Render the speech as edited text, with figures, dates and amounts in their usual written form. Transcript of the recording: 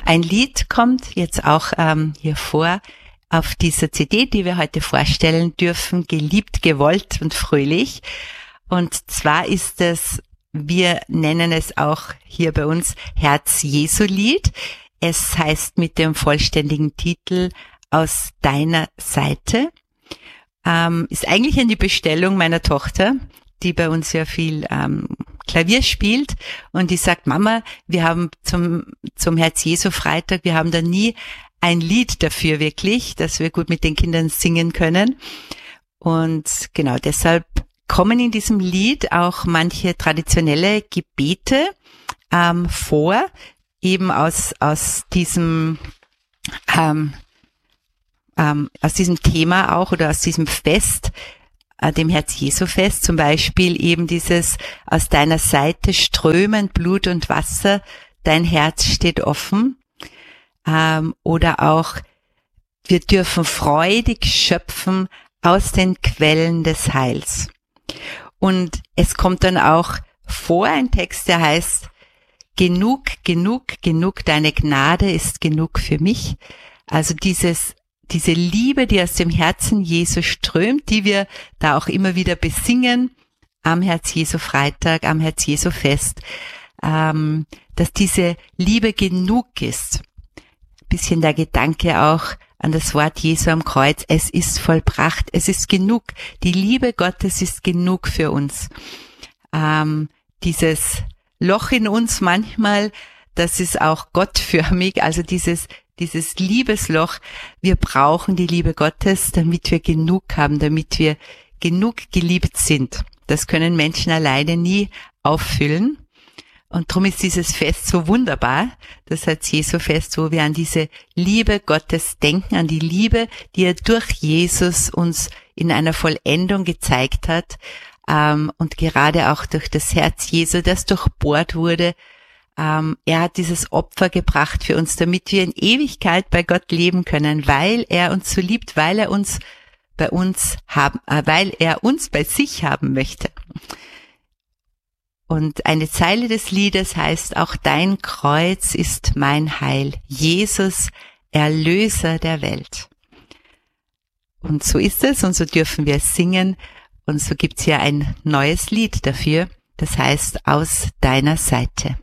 Ein Lied kommt jetzt auch hier vor auf dieser CD, die wir heute vorstellen dürfen, Geliebt, gewollt und fröhlich. Und zwar ist es, wir nennen es auch hier bei uns Herz-Jesu-Lied. Es heißt mit dem vollständigen Titel Aus deiner Seite. Ist eigentlich eine Bestellung meiner Tochter, die bei uns ja viel Klavier spielt, und die sagt, Mama, wir haben zum Herz-Jesu-Freitag, wir haben da nie ein Lied dafür wirklich, dass wir gut mit den Kindern singen können. Und genau deshalb kommen in diesem Lied auch manche traditionelle Gebete vor, eben aus diesem Thema auch oder aus diesem Fest, dem Herz-Jesu-Fest, zum Beispiel eben dieses aus deiner Seite strömen Blut und Wasser, dein Herz steht offen, oder auch wir dürfen freudig schöpfen aus den Quellen des Heils. Und es kommt dann auch vor ein Text, der heißt, genug, genug, genug, deine Gnade ist genug für mich. Also diese Liebe, die aus dem Herzen Jesu strömt, die wir da auch immer wieder besingen am Herz-Jesu-Freitag, am Herz-Jesu-Fest, dass diese Liebe genug ist. Ein bisschen der Gedanke auch an das Wort Jesu am Kreuz, es ist vollbracht, es ist genug. Die Liebe Gottes ist genug für uns. Dieses Loch in uns manchmal, das ist auch gottförmig, also dieses Liebesloch, wir brauchen die Liebe Gottes, damit wir genug haben, damit wir genug geliebt sind. Das können Menschen alleine nie auffüllen. Und darum ist dieses Fest so wunderbar, das Herz-Jesu-Fest, wo wir an diese Liebe Gottes denken, an die Liebe, die er durch Jesus uns in einer Vollendung gezeigt hat, und gerade auch durch das Herz Jesu, das durchbohrt wurde. Er hat dieses Opfer gebracht für uns, damit wir in Ewigkeit bei Gott leben können, weil er uns so liebt, weil er uns bei sich haben möchte. Und eine Zeile des Liedes heißt, auch dein Kreuz ist mein Heil, Jesus, Erlöser der Welt. Und so ist es, und so dürfen wir es singen, und so gibt's hier ein neues Lied dafür, das heißt, aus deiner Seite.